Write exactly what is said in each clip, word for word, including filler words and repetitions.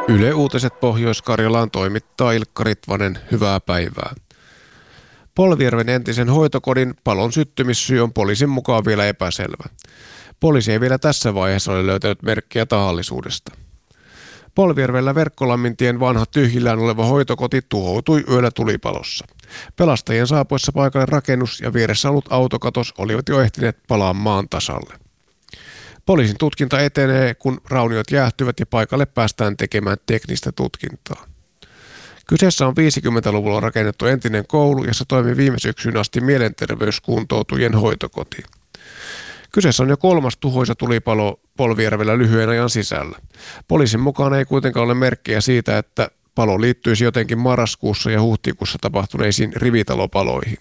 Yle Uutiset Pohjois-Karjalaan toimittaa Ilkka Ritvanen. Hyvää päivää. Polvijärven entisen hoitokodin palon syttymissyy on poliisin mukaan vielä epäselvä. Poliisi ei vielä tässä vaiheessa ole löytänyt merkkiä tahallisuudesta. Polvijärvellä Verkkolammintien vanha tyhjillään oleva hoitokoti tuhoutui yöllä tulipalossa. Pelastajien saapuessa paikalle rakennus ja vieressä ollut autokatos olivat jo ehtineet palaa maan tasalle. Poliisin tutkinta etenee, kun rauniot jäähtyvät ja paikalle päästään tekemään teknistä tutkintaa. Kyseessä on viisikymmentäluvulla rakennettu entinen koulu, jossa toimi viime syksyn asti mielenterveyskuntoutujien hoitokoti. Kyseessä on jo kolmas tuhoisa tulipalo Polvijärvellä lyhyen ajan sisällä. Poliisin mukaan ei kuitenkaan ole merkkejä siitä, että palo liittyisi jotenkin marraskuussa ja huhtikuussa tapahtuneisiin rivitalopaloihin.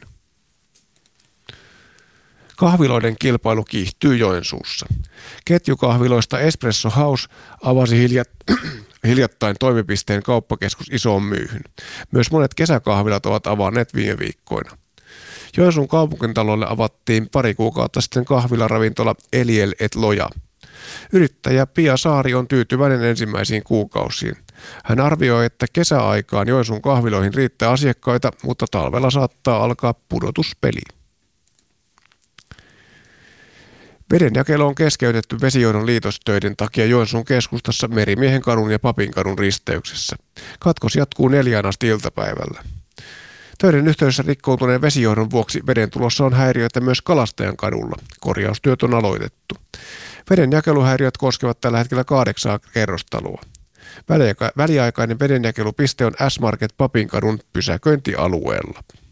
Kahviloiden kilpailu kiihtyy Joensuussa. Ketjukahviloista Espresso House avasi hiljat- hiljattain toimipisteen kauppakeskus Isoon Myyhyn. Myös monet kesäkahvilat ovat avanneet viime viikkoina. Joensuun kaupunkitalolle avattiin pari kuukautta sitten kahvilaravintola Eliel et Loja. Yrittäjä Pia Saari on tyytyväinen ensimmäisiin kuukausiin. Hän arvioi, että kesäaikaan Joensuun kahviloihin riittää asiakkaita, mutta talvella saattaa alkaa pudotuspeli. Vedenjakelu on keskeytetty vesijohdon liitostöiden takia Joensuun keskustassa Merimiehen kadun ja Papinkadun risteyksessä. Katkos jatkuu neljään asti iltapäivällä. Töiden yhteydessä rikkoutuneen vesijohdon vuoksi veden tulossa on häiriöitä myös Kalastajan kadulla. Korjaustyöt on aloitettu. Vedenjakeluhäiriöt koskevat tällä hetkellä kahdeksaa kerrostaloa. Väliaikainen vedenjakelupiste on S-Market Papinkadun pysäköintialueella.